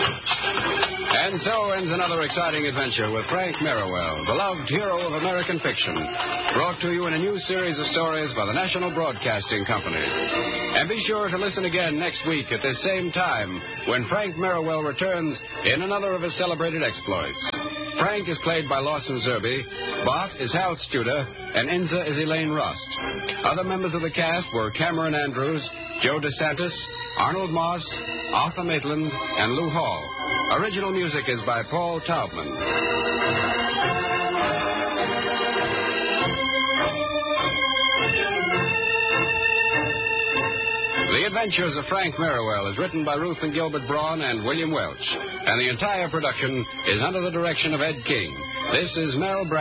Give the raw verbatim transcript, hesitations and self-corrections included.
And so ends another exciting adventure with Frank Merriwell, beloved hero of American fiction, brought to you in a new series of stories by the National Broadcasting Company. And be sure to listen again next week at this same time when Frank Merriwell returns in another of his celebrated exploits. Frank is played by Lawson Zerbe, Bot is Hal Studer, and Inza is Elaine Rust. Other members of the cast were Cameron Andrews, Joe DeSantis, Arnold Moss, Arthur Maitland, and Lou Hall. Original music is by Paul Taubman. The Adventures of Frank Merriwell is written by Ruth and Gilbert Braun and William Welch, and the entire production is under the direction of Ed King. This is Mel Brown.